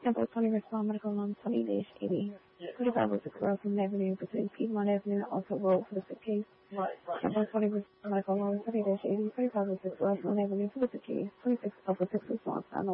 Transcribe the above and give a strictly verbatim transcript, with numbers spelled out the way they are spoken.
Temple twenty Respond Medical Loan twenty dash eighty. twenty-five oh six Roseland Avenue between Piedmont Avenue and Alta Road for the sick case. Temple twenty Respond Medical Loan twenty dash eighty. twenty-five oh six Roseland Avenue for the sick case. twenty-six oh six Response.